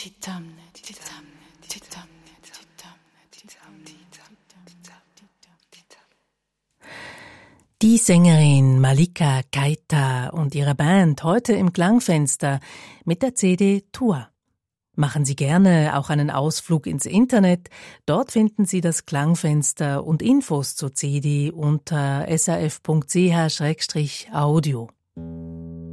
Die Sängerin Malika Keita und ihre Band heute im Klangfenster mit der CD Tour. Machen Sie gerne auch einen Ausflug ins Internet. Dort finden Sie das Klangfenster und Infos zur CD unter srf.ch/audio.